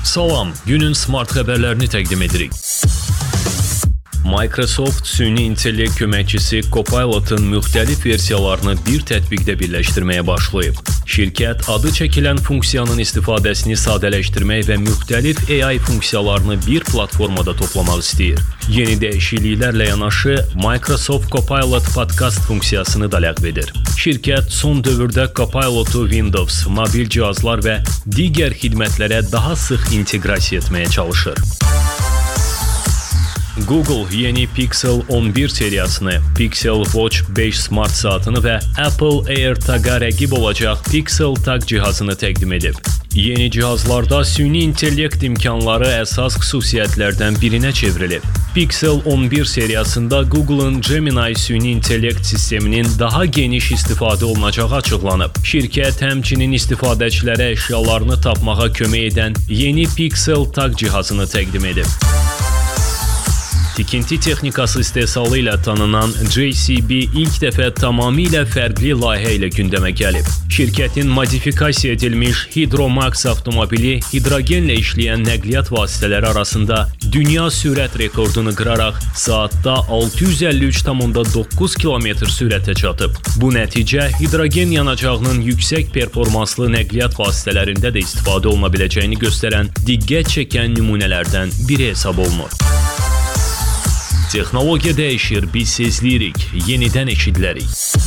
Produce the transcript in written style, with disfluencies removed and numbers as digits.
Salam, günün smart xəbərlərini təqdim edirik. Microsoft süni intellekt köməkçisi Copilot'ın müxtəlif versiyalarını bir tətbiqdə birləşdirməyə başlayıb. Şirkət adı çəkilən funksiyanın istifadəsini sadələşdirmək və müxtəlif AI funksiyalarını bir platformada toplamaq istəyir. Yeni dəyişikliklərlə yanaşı Microsoft Copilot Podcast funksiyasını da ləğv edir. Şirkət son dövrdə Copilot'u Windows, mobil cihazlar və digər xidmətlərə daha sıx inteqrasiya etməyə çalışır. Google yeni Pixel 11 seriyasını, Pixel Watch 5 smart saatını və Apple AirTag'a rəqib olacaq Pixel Tag cihazını təqdim edib. Yeni cihazlarda süni intellekt imkanları əsas xüsusiyyətlərdən birinə çevrilib. Pixel 11 seriyasında Google'ın Gemini süni intellekt sisteminin daha geniş istifadə olunacağı açıqlanıb. Şirkət həmçinin istifadəçilərə əşyalarını tapmağa kömək edən yeni Pixel Tag cihazını təqdim edib. Tikinti texnikası istehsalı ilə tanınan JCB ilk dəfə tamamilə fərqli layihə ilə gündəmə gəlib. Şirkətin modifikasiya edilmiş Hydro-Max avtomobili hidrogenlə işləyən nəqliyyat vasitələri arasında dünya sürət rekordunu qıraraq saatda 653,9 km sürətə çatıb. Bu nəticə hidrogen yanacağının yüksək performanslı nəqliyyat vasitələrində də istifadə oluna biləcəyini göstərən diqqət çəkən nümunələrdən biri hesab olunur. Texnologiya dəyişir, biz sezləyirik, yenidən eşidilərik.